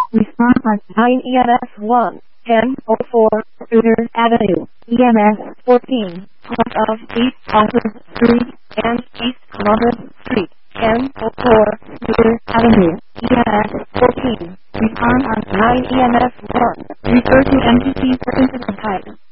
Response on 9 EMS 1, 1004, Scooter Avenue, EMS 14, south of East Columbus Street and East Columbus Street, 1004, Scooter Avenue, EMS 14. Response on 9 EMS 1, refer to MPC for incident type.